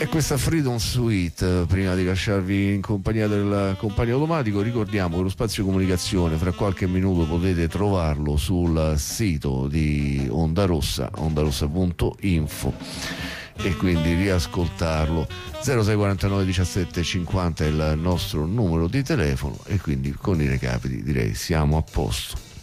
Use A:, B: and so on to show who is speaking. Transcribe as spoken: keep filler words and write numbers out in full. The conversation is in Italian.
A: E questa Freedom Suite, prima di lasciarvi in compagnia del compagno automatico, ricordiamo che lo spazio comunicazione fra qualche minuto potete trovarlo sul sito di Onda Rossa, ondarossa punto info, e quindi riascoltarlo. Zero sei quarantanove diciassette cinquanta è il nostro numero di telefono, e quindi con i recapiti direi siamo a posto.